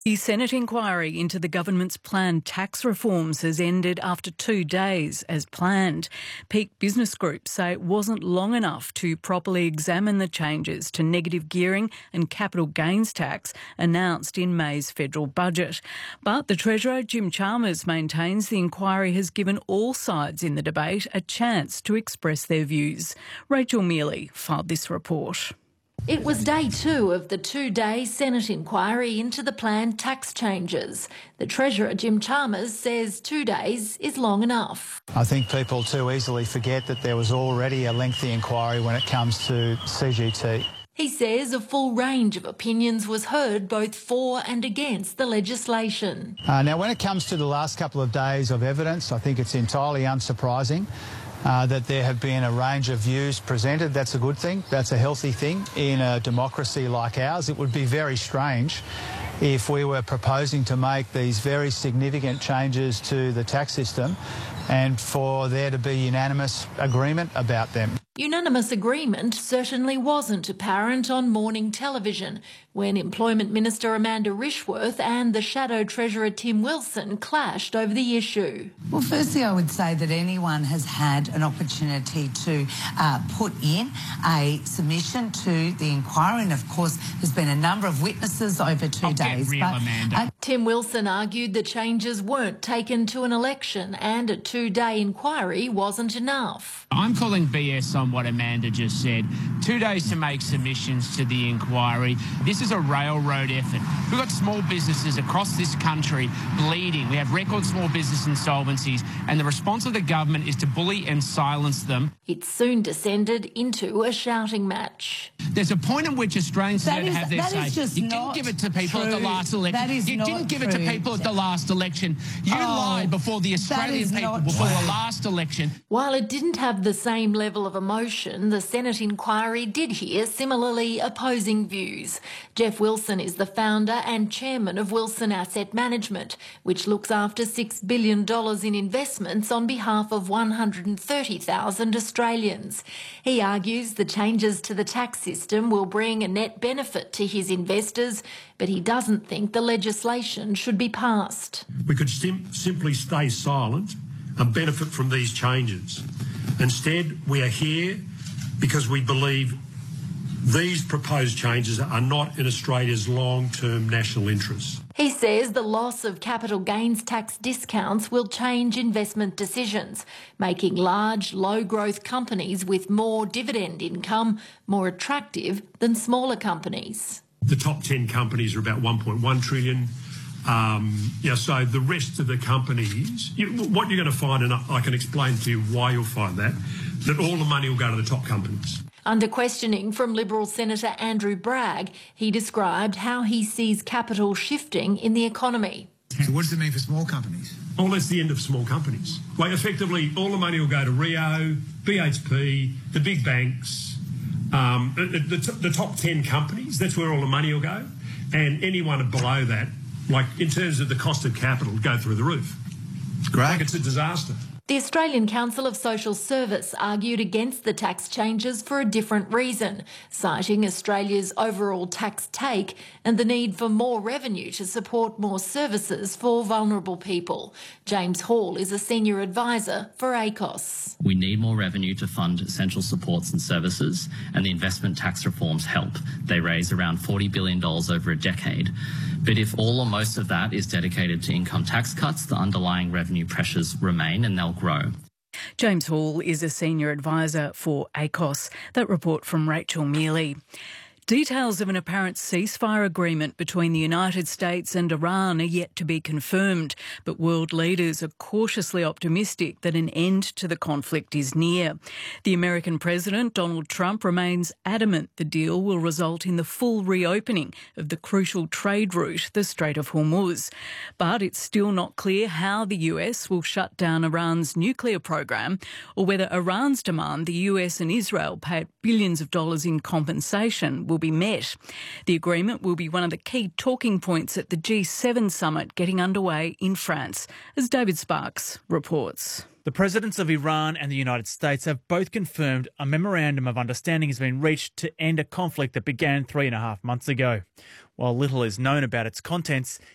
The Senate inquiry into the government's planned tax reforms has ended after 2 days, as planned. Peak business groups say it wasn't long enough to properly examine the changes to negative gearing and capital gains tax announced in May's federal budget. But the Treasurer, Jim Chalmers, maintains the inquiry has given all sides in the debate a chance to express their views. Rachel Mealy filed this report. It was day 2 of the 2-day Senate inquiry into the planned tax changes. The Treasurer, Jim Chalmers, says 2 days is long enough. I think people too easily forget that there was already a lengthy inquiry when it comes to CGT. He says a full range of opinions was heard both for and against the legislation. Now, when it comes to the last couple of days of evidence, I think it's entirely unsurprising that there have been a range of views presented. That's a good thing. That's a healthy thing in a democracy like ours. It would be very strange if we were proposing to make these very significant changes to the tax system and for there to be unanimous agreement about them. Unanimous agreement certainly wasn't apparent on morning television when Employment Minister Amanda Rishworth and the Shadow Treasurer Tim Wilson clashed over the issue. Well, firstly, I would say that anyone has had an opportunity to put in a submission to the inquiry, and of course there's been a number of witnesses over 2 days. Tim Wilson argued the changes weren't taken to an election and a 2-day inquiry wasn't enough. I'm calling BS on what Amanda just said. 2 days to make submissions to the inquiry. This is a railroad effort. We've got small businesses across this country bleeding. We have record small business insolvencies, and the response of the government is to bully and silence them. It soon descended into a shouting match. There's a point at which Australians need to have their say. You didn't give it to people at the last election. You didn't give it to people at the last election. You lied before the Australian people before the last election. While it didn't have the same level of emotion, the Senate inquiry did hear similarly opposing views. Jeff Wilson is the founder and chairman of Wilson Asset Management, which looks after $6 billion in investments on behalf of 130,000 Australians. He argues the changes to the tax system will bring a net benefit to his investors, but he doesn't think the legislation should be passed. We could simply stay silent and benefit from these changes. Instead, we are here because we believe these proposed changes are not in Australia's long-term national interests. He says the loss of capital gains tax discounts will change investment decisions, making large, low-growth companies with more dividend income more attractive than smaller companies. The top 10 companies are about 1.1 trillion. So the rest of the companies, what you're going to find, and I can explain to you why you'll find that all the money will go to the top companies. Under questioning from Liberal Senator Andrew Bragg, he described how he sees capital shifting in the economy. So what does it mean for small companies? Well, that's the end of small companies. Like, effectively, all the money will go to Rio, BHP, the big banks, the top 10 companies. That's where all the money will go. And anyone below that, like in terms of the cost of capital, go through the roof. Great. Like it's a disaster. The Australian Council of Social Service argued against the tax changes for a different reason, citing Australia's overall tax take and the need for more revenue to support more services for vulnerable people. James Hall is a senior advisor for ACOS. We need more revenue to fund essential supports and services, and the investment tax reforms help. They raise around $40 billion over a decade. But if all or most of that is dedicated to income tax cuts, the underlying revenue pressures remain and they'll grow. James Hall is a senior advisor for ACOS. That report from Rachel Mealy. Details of an apparent ceasefire agreement between the United States and Iran are yet to be confirmed, but world leaders are cautiously optimistic that an end to the conflict is near. The American President, Donald Trump, remains adamant the deal will result in the full reopening of the crucial trade route, the Strait of Hormuz. But it's still not clear how the US will shut down Iran's nuclear program or whether Iran's demand the US and Israel pay billions of dollars in compensation will be met. The agreement will be one of the key talking points at the G7 summit getting underway in France, as David Sparks reports. The presidents of Iran and the United States have both confirmed a memorandum of understanding has been reached to end a conflict that began 3.5 months ago. While little is known about its contents,